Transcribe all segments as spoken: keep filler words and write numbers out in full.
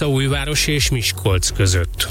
Újváros és Miskolc között.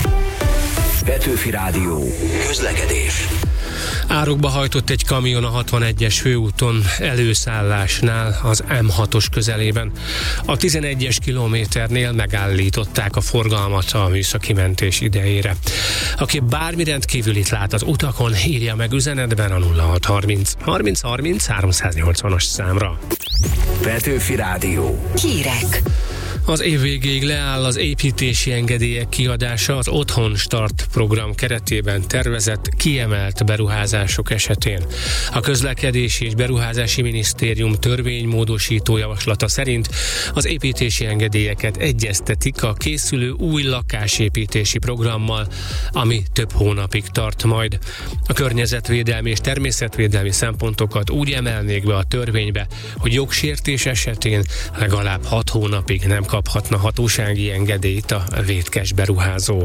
Petőfi Rádió. Közlekedés. Árokba hajtott egy kamion a hatvanegyes főúton előszállásnál az em hatos közelében. A tizenegyes kilométernél megállították a forgalmat a műszaki mentés idejére. Aki bármi rendkívülit lát az utakon, írja meg üzenetben a nulla hat harminc harminc harminc háromszáznyolcvanas számra. Petőfi Rádió. Hírek. Az év végéig leáll az építési engedélyek kiadása az Otthon Start program keretében tervezett kiemelt beruházások esetén. A Közlekedési és Beruházási Minisztérium törvénymódosító javaslata szerint az építési engedélyeket egyeztetik a készülő új lakásépítési programmal, ami több hónapig tart majd. A környezetvédelmi és természetvédelmi szempontokat úgy emelnék be a törvénybe, hogy jogsértés esetén legalább hat hónapig nem kaphatna hatósági engedélyt a vétkes beruházó.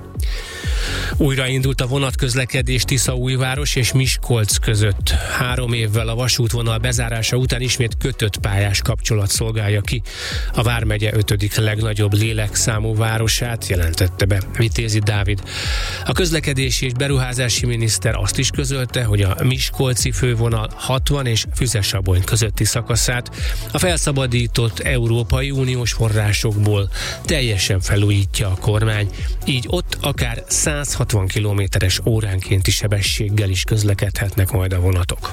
Újraindult a vonatközlekedés Tiszaújváros és Miskolc között. Három évvel a vasútvonal bezárása után ismét kötött pályás kapcsolat szolgálja ki a vármegye ötödik legnagyobb lélekszámú városát, jelentette be Vitézi Dávid. A közlekedési és beruházási miniszter azt is közölte, hogy a miskolci fővonal hatvan és Füzesabony közötti szakaszát a felszabadított Európai Uniós forrásokból teljesen felújítja a kormány, így ott akár százhatvan kilométeres óránkénti sebességgel is közlekedhetnek majd a vonatok.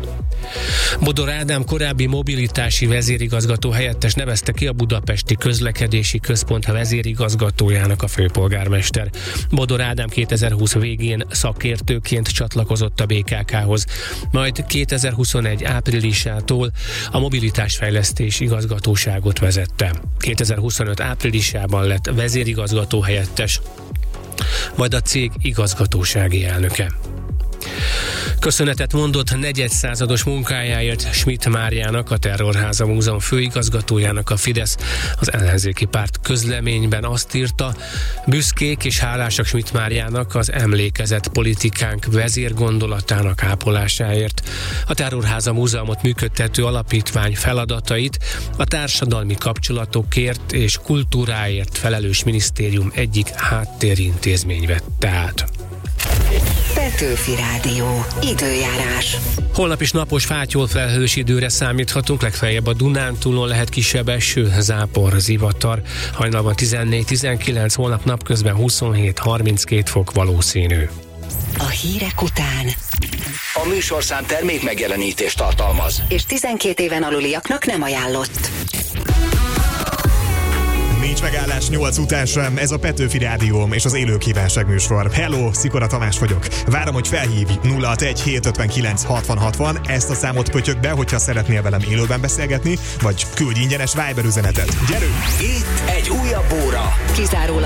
Bodor Ádám korábbi mobilitási vezérigazgató helyettes nevezte ki a Budapesti Közlekedési Központ vezérigazgatójának a főpolgármester. Bodor Ádám kétezer-húsz végén szakértőként csatlakozott a bé ká ká-hoz, majd kétezer-huszonegy áprilisától a mobilitásfejlesztés igazgatóságot vezette. kétezer-huszonöt áprilisában lett vezérigazgató helyettes, majd a cég igazgatósági elnöke. Köszönetet mondott negyedszázados munkájáért Schmidt Máriának, a Terrorháza Múzeum főigazgatójának a Fidesz. Az ellenzéki párt közleményben azt írta, büszkék és hálásak Schmidt Máriának az emlékezett politikánk vezérgondolatának ápolásáért. A Terrorháza Múzeumot működtető alapítvány feladatait a társadalmi kapcsolatokért és kultúráért felelős minisztérium egyik háttérintézmény vette át. Petőfi Rádió. Időjárás. Holnap is napos, fátyol felhős időre számíthatunk, legfeljebb a Dunántúlon lehet kisebb eső, zápor, zivatar. Hajnalban tizennégy tizenkilenc, holnap napközben huszonhét harminckét fok valószínű. A hírek után a műsorszám termék megjelenítést tartalmaz, és tizenkét éven aluliaknak nem ajánlott. Nincs megállás nyolc után sem, ez a Petőfi Rádió és az élő kívánság műsor. Hello, Szikora Tamás vagyok. Várom, hogy felhívj nulla hatvanegy hétszázötvenkilenc hatvan hatvan, ezt a számot pötyök be, hogyha szeretnél velem élőben beszélgetni, vagy küldj ingyenes Viber üzenetet. Gyerünk! Itt egy újabb óra. Kizárólag